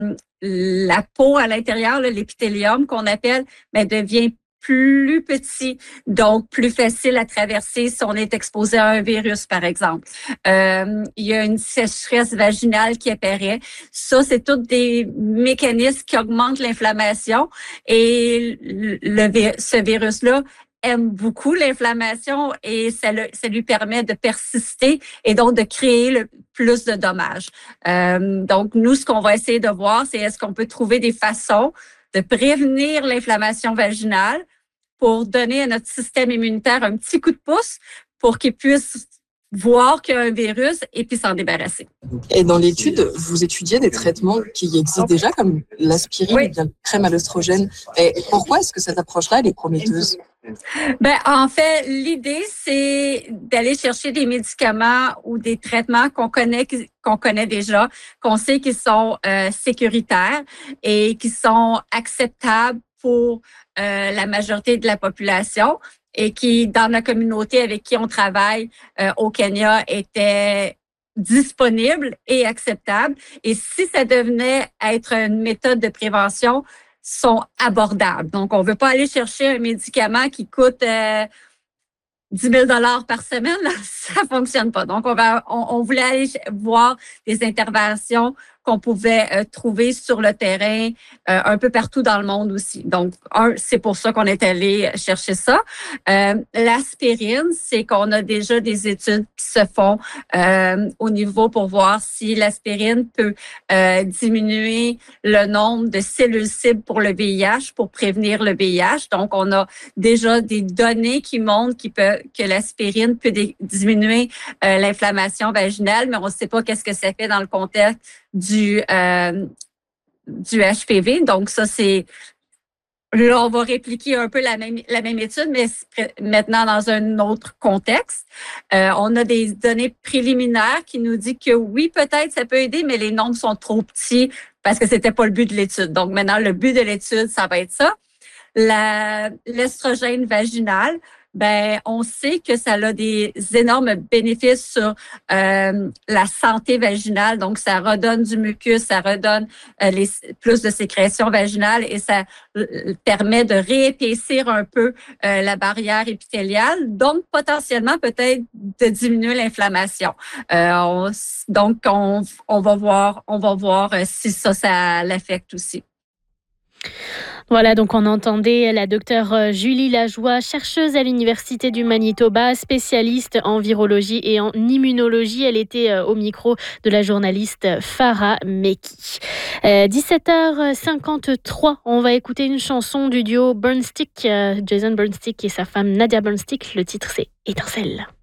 la peau à l'intérieur, là, l'épithélium qu'on appelle, devient plus petit, donc plus facile à traverser si on est exposé à un virus, par exemple. Il y a une sécheresse vaginale qui apparaît. Ça, c'est tous des mécanismes qui augmentent l'inflammation et ce virus-là aime beaucoup l'inflammation et ça lui permet de persister et donc de créer plus de dommages. Donc, nous, ce qu'on va essayer de voir, c'est est-ce qu'on peut trouver des façons de prévenir l'inflammation vaginale pour donner à notre système immunitaire un petit coup de pouce pour qu'il puisse voir qu'il y a un virus et puis s'en débarrasser. Et dans l'étude, vous étudiez des traitements qui existent déjà, comme l'aspirine ou bien la crème à l'œstrogène. Et pourquoi est-ce que cette approche-là, elle est prometteuse? En fait, l'idée, c'est d'aller chercher des médicaments ou des traitements qu'on connaît déjà, qu'on sait qu'ils sont sécuritaires et qui sont acceptables pour la majorité de la population et qui, dans la communauté avec qui on travaille au Kenya, étaient disponibles et acceptables. Et si ça devenait être une méthode de prévention, sont abordables. Donc, on ne veut pas aller chercher un médicament qui coûte 10 000 $ par semaine. Là, ça fonctionne pas. Donc, on voulait aller voir des interventions qu'on pouvait trouver sur le terrain un peu partout dans le monde aussi. Donc, c'est pour ça qu'on est allé chercher ça. L'aspirine, c'est qu'on a déjà des études qui se font au niveau pour voir si l'aspirine peut diminuer le nombre de cellules cibles pour le VIH, pour prévenir le VIH. Donc, on a déjà des données qui montrent que l'aspirine peut diminuer l'inflammation vaginale, mais on ne sait pas qu'est-ce que ça fait dans le contexte du HPV. Donc, ça, c'est... Là, on va répliquer un peu la même étude, mais maintenant dans un autre contexte. On a des données préliminaires qui nous disent que oui, peut-être ça peut aider, mais les nombres sont trop petits parce que c'était pas le but de l'étude. Donc, maintenant, le but de l'étude, ça va être ça. L'estrogène vaginal, on sait que ça a des énormes bénéfices sur la santé vaginale. Donc, ça redonne du mucus, ça redonne plus de sécrétion vaginale et ça permet de réépaissir un peu la barrière épithéliale. Donc, potentiellement, peut-être de diminuer l'inflammation. Donc, on va voir si ça l'affecte aussi. Voilà, donc on entendait la docteure Julie Lajoie, chercheuse à l'Université du Manitoba, spécialiste en virologie et en immunologie. Elle était au micro de la journaliste Farah Meki. 17h53, on va écouter une chanson du duo Burnstick, Jason Burnstick et sa femme Nadia Burnstick. Le titre, c'est Étincelle.